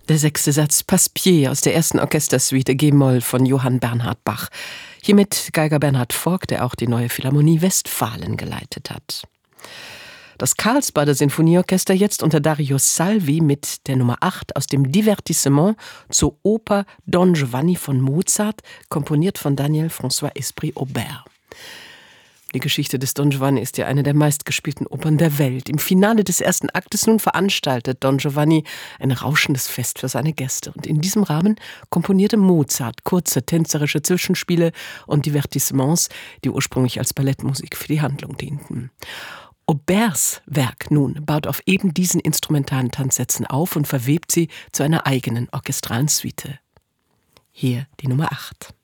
Der 6. Satz Passepied aus der ersten Orchestersuite G-Moll von Johann Bernhard Bach. Hiermit Geiger Bernhard Forck, der auch die Neue Philharmonie Westfalen geleitet hat. Das Karlsbader Sinfonieorchester jetzt unter Darius Salvi mit der Nummer 8 aus dem Divertissement zur Oper Don Giovanni von Mozart, komponiert von Daniel François Esprit-Aubert. Die Geschichte des Don Giovanni ist ja eine der meistgespielten Opern der Welt. Im Finale des ersten Aktes nun veranstaltet Don Giovanni ein rauschendes Fest für seine Gäste. Und in diesem Rahmen komponierte Mozart kurze tänzerische Zwischenspiele und Divertissements, die ursprünglich als Ballettmusik für die Handlung dienten. Auberts Werk nun baut auf eben diesen instrumentalen Tanzsätzen auf und verwebt sie zu einer eigenen orchestralen Suite. Hier die Nummer 8.